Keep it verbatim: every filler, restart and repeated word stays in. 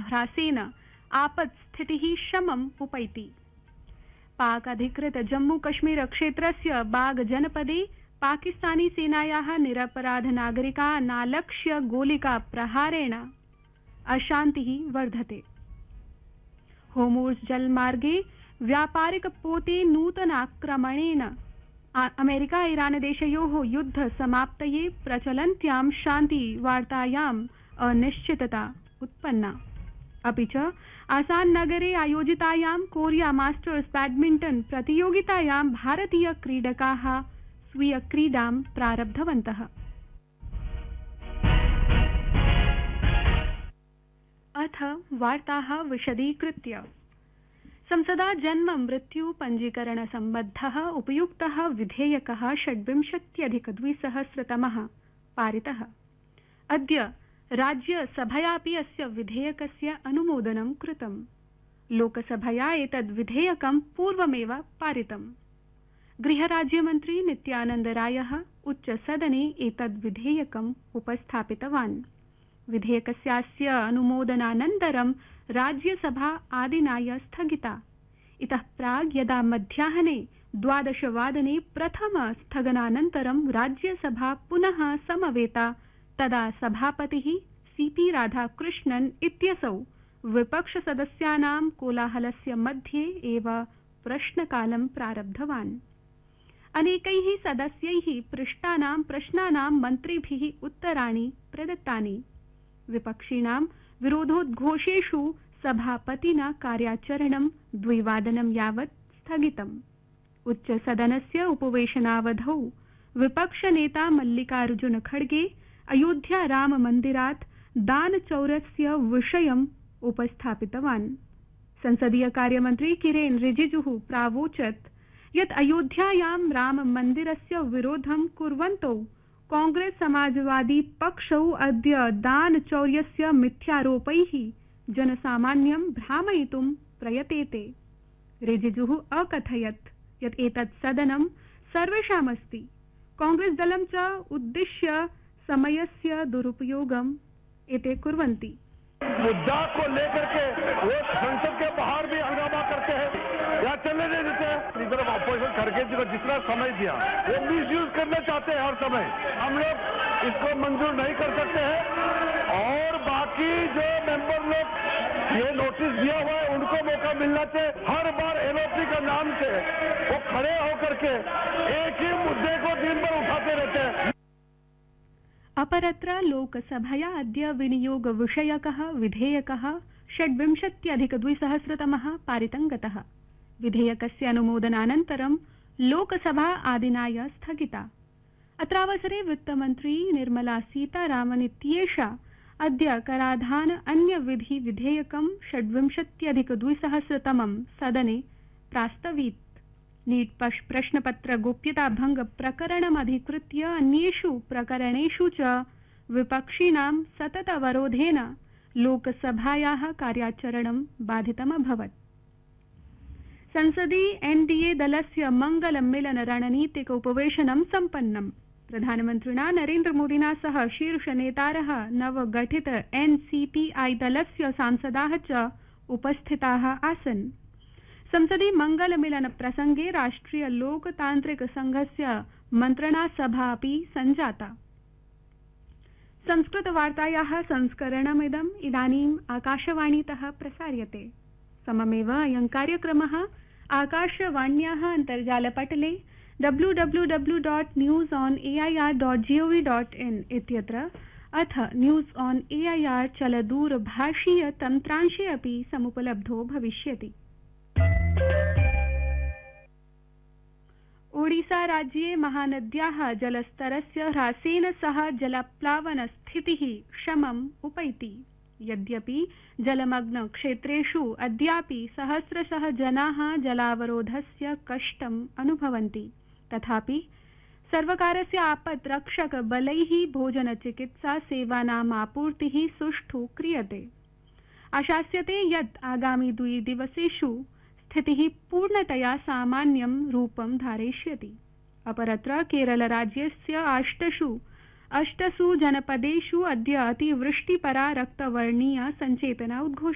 ह्रासेन आपत्स्थितिः शमम् उपैति। पाक अधिकृत जम्मू कश्मीर क्षेत्रस्य बाग जनपदे पाकिस्तानी सेनायाः निरपराध नागरिकानालक्ष्य गोलिका प्रहारेण अशान्तिः वर्धते। होर्मुज़ जलमार्गे व्यापारिक पोते नूतनाक्रमणेन अमेरिका ईरान देशयोः युद्ध समाप्तये प्रचलन्त्यां शान्ति वार्तायाम् अनिश्चितता उत्पन्ना। अपि च आसान नगरे आयोजितायां कोरिया मास्टर्स बैडमिंटन प्रतियोगितायां भारतीय क्रीडकाः स्वीय क्रीडां प्रारब्धवन्तः। अथ वार्ताः विशदीकृत्य। संसदा जन्म मृत्यु पंजीकरण संबद्धः उपयुक्तः विधेयकः षड्विंशत्यधिकद्विसहस्रतमः पारितः। अद्य राज्यसभयापि अस्य विधेयकस्य अनुमोदनं कृतम्। लोकसभया एतद् विधेयकं पूर्वमेव पारितम्। गृहराज्यमन्त्री नित्यानन्द रायः उच्चसदने एतद् विधेयकम् उपस्थापितवान्। विधेयकस्यास्य अनुमोदनानन्तरं राज्यसभा आदिनाय स्थगिता। इतः प्राग् यदा मध्याह्ने द्वादशवादने प्रथम स्थगनानन्तरं राज्यसभा पुनः समवेता, तदा सभापतिः सीपी राधाकृष्णन् इत्यसौ विपक्षसदस्यानां कोलाहलस्य मध्ये एव प्रश्नकालं प्रारब्धवान्। अनेकैः सदस्यैः पृष्टानां प्रश्नानां मन्त्रिभिः उत्तराणि प्रदत्तानि। विपक्षिणां विरोधोद्घोषेषु सभापतिना कार्याचरणं द्विवादनं यावत् स्थगितम्। उच्चसदनस्य उपवेशनावधौ विपक्षनेता मल्लिकार्जुन खड़गे अयोध्या राम मन्दिरात् दानचौर्यस्य विषयम् उपस्थापितवान्। संसदीय कार्यमन्त्री किरेन रिजिजुः प्रावोचत् यत् अयोध्यायां राम मन्दिरस्य विरोधं कुर्वन्तौ कांग्रेस समाजवादी पक्षौ अद्य दानचौर्यस्य मिथ्यारोपैः जनसामान्यं भ्रामयितुं प्रयतेते। रिजिजुः अकथयत् यत् एतत् सदनं सर्वेषामस्ति, कांग्रेस दलं च उद्दिश्य समयस्य दुरुपयोगम् एते कुर्वन्ति। मुद्दा को लेकर के वो संसद के बाहर भी हंगामा करते हैं या चलने नहीं देते हैं। इधर अपोजिशन खड़गे जी को जितना समय दिया वो मिस यूज करना चाहते हैं हर समय। हम लोग इसको मंजूर नहीं कर सकते हैं और बाकी जो मेंबर लोग ये नोटिस दिया हुआ है उनको मौका मिलना चाहिए। हर बार एलओपी का नाम से वो खड़े होकर के एक ही मुद्दे को दिन भर उठाते रहते हैं। अपरत्र लोकसभया अद्य विनियोग विषयकः विधेयकः षड्विंशत्यधिकद्विसहस्रतमः पारितं गतः। विधेयकस्य अनुमोदनानन्तरं लोकसभा आदिनाय स्थगिता। अत्रावसरे वित्तमन्त्री निर्मला सीतारामन् इत्येषा अद्य कराधान अन्य विधि विधेयकं षड्विंशत्यधिकद्विसहस्रतमं सदने प्रास्तवीत्। नीट प्रश्नपत्र गोप्यता भंग प्रकरणमधिकृत्य अन्येषु प्रकरणेषु च विपक्षिणां सतत अवरोधेन लोकसभायाः कार्याचरणं बाधितमभवत्। संसदि एनडीए दलस्य मंगलमेलन रणनीतिक उपवेशनं सम्पन्नम्। प्रधानमन्त्रिणा नरेन्द्र मोदिना सह शीर्षनेतारः नवगठित एनसीपीआई दलस्य सांसदाः च उपस्थिताः आसन्। संसदि मंगलमिलन प्रसंगे राष्ट्रिय लोकतांत्रिक संघस्य मंत्रणा सभा अपि संजाता। संस्कृत वार्तायाः संस्करणमिदम् इदानीम् आकाशवाणीतः प्रसार्यते। सममेव अयं कार्यक्रमः आकाशवाण्याः अन्तर्जालपटले W W W dot news on A I R dot G O V dot in इत्यत्र अथ news on A I R चलदूरभाषीय तन्त्रांशे अपि समुपलब्धो भविष्यति। ओडिशा राज्ये महानद्याः जलस्तरस्य ह्रासेन सह जलप्लावन स्थितिः शमम् उपैति। यद्यपि जलमग्न क्षेत्रेषु अद्यापि सहस्रशः जनाः जलावरोधस्य कष्टम् अनुभवन्ति, तथापि सर्वकारस्य आपद्रक्षक बलैः भोजन चिकित्सा सेवानाम् आपूर्तिः सुष्ठु क्रियते। आशास्यते यत् आगामि द्विदिवसेषु स्थितिः पूर्णतया सामान्यं रूपं धारयिष्यति। अपरत्र केरलराज्यस्य अष्टसु अष्टसु जनपदेषु अद्य अतिवृष्टिपरा रक्तवर्णीय सञ्चेतना उद्घोषिता।